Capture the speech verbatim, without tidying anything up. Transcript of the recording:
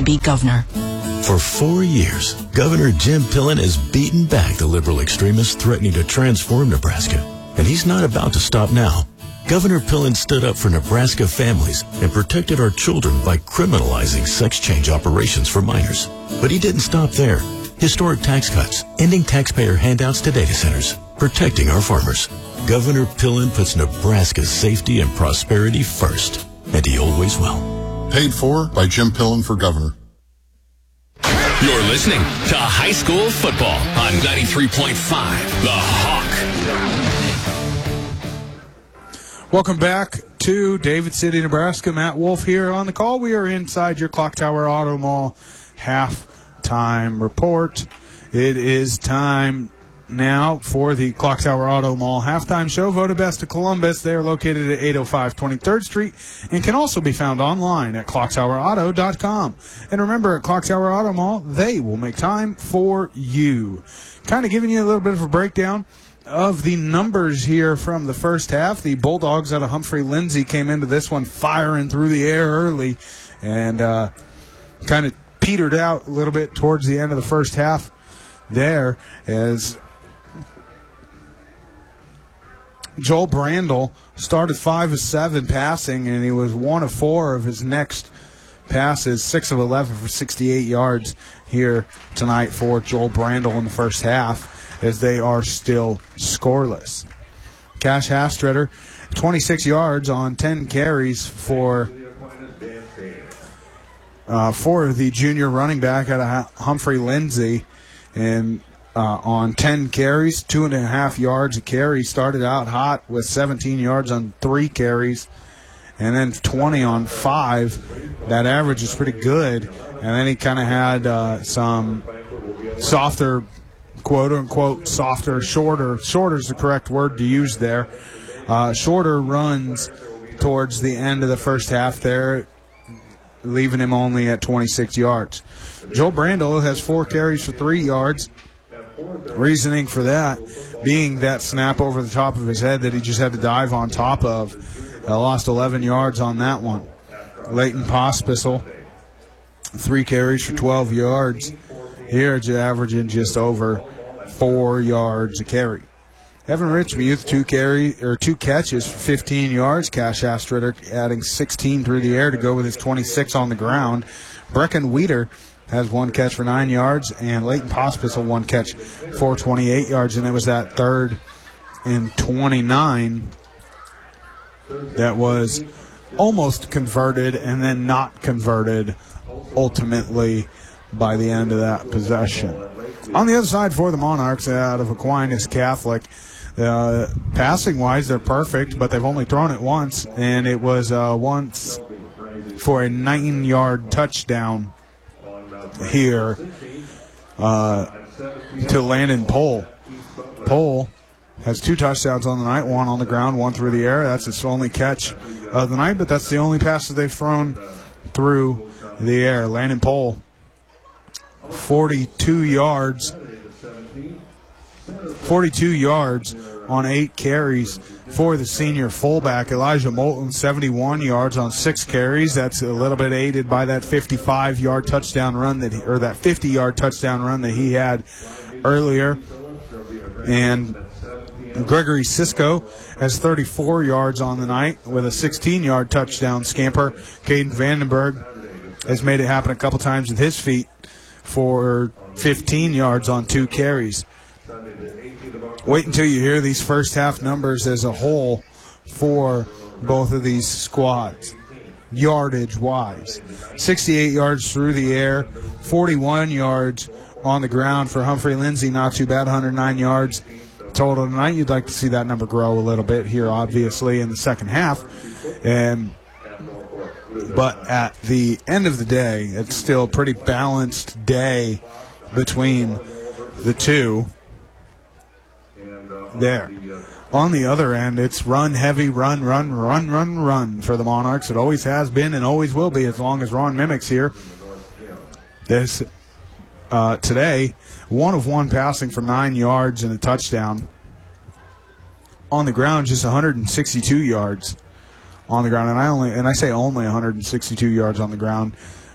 be governor. For four years, Governor Jim Pillen has beaten back the liberal extremists threatening to transform Nebraska. And he's not about to stop now. Governor Pillen stood up for Nebraska families and protected our children by criminalizing sex change operations for minors. But he didn't stop there. Historic tax cuts, ending taxpayer handouts to data centers, protecting our farmers. Governor Pillen puts Nebraska's safety and prosperity first, and he always will. Paid for by Jim Pillen for governor. You're listening to High School Football on ninety-three point five, The Hawk. Welcome back to David City, Nebraska. Matt Wolf here on the call. We are inside your Clock Tower Auto Mall halftime report. It is time now for the Clock Tower Auto Mall halftime show, voted best of Columbus. They are located at eight oh five twenty-third Street and can also be found online at clock tower auto dot com. And remember, at Clock Tower Auto Mall, they will make time for you. Kind of giving you a little bit of a breakdown of the numbers here from the first half. The Bulldogs out of Humphrey Lindsay came into this one firing through the air early and uh, kind of petered out a little bit towards the end of the first half there as Joel Brandel started five of seven passing, and he was one of four of his next passes, six of eleven for sixty-eight yards here tonight for Joel Brandel in the first half, as they are still scoreless. Cash Hastritter, twenty-six yards on ten carries for uh, for the junior running back out of Humphrey Lindsay, and Uh, on ten carries, two and a half yards a carry. Started out hot with seventeen yards on three carries, and then twenty on five. That average is pretty good. And then he kind of had uh, some softer, quote-unquote, softer, shorter, shorter is the correct word to use there, uh, shorter runs towards the end of the first half there, leaving him only at twenty-six yards. Joel Brandel has four carries for three yards. Reasoning for that being that snap over the top of his head that he just had to dive on top of. Uh, lost eleven yards on that one. Leighton Pospisil, three carries for twelve yards. Here, averaging just over four yards a carry. Evan Richmuth, two carry or two catches for fifteen yards. Cash Hastritter adding sixteen through the air to go with his twenty-six on the ground. Brecken Weeder has one catch for nine yards, and Leighton Pospisil one catch for twenty-eight yards, and it was that third and twenty-nine that was almost converted and then not converted ultimately by the end of that possession. On the other side for the Monarchs out of Aquinas Catholic, uh, passing-wise, they're perfect, but they've only thrown it once, and it was uh, once for a nine-yard touchdown here uh, to Landon Pohl. Pohl has two touchdowns on the night, one on the ground, one through the air. That's his only catch of the night, but that's the only passes they've thrown through the air. Landon Pohl, forty-two yards, forty-two yards on eight carries for the senior fullback. Elijah Moulton, seventy-one yards on six carries. That's a little bit aided by that fifty-five-yard touchdown run that, he, or that fifty-yard touchdown run that he had earlier. And Gregory Sisko has thirty-four yards on the night with a sixteen-yard touchdown scamper. Caden Vandenberg has made it happen a couple times with his feet for fifteen yards on two carries. Wait until you hear these first half numbers as a whole for both of these squads, yardage-wise. sixty-eight yards through the air, forty-one yards on the ground for Humphrey Lindsay. Not too bad, one hundred nine yards total tonight. You'd like to see that number grow a little bit here, obviously, in the second half. And but at the end of the day, it's still a pretty balanced day between the two. There. On the other end, it's run heavy, run, run, run, run, run for the Monarchs. It always has been and always will be as long as Ron Mimick's here. This uh, today, one of one passing for nine yards and a touchdown. On the ground, just one hundred sixty-two yards on the ground, and I only and I say only one hundred sixty-two yards on the ground.